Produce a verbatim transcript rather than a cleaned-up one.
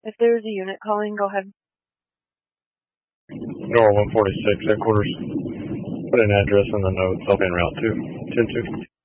If there's a unit calling, go ahead. Nora one forty-six, headquarters. Put an address in the notes. I'll be in route two. ten two.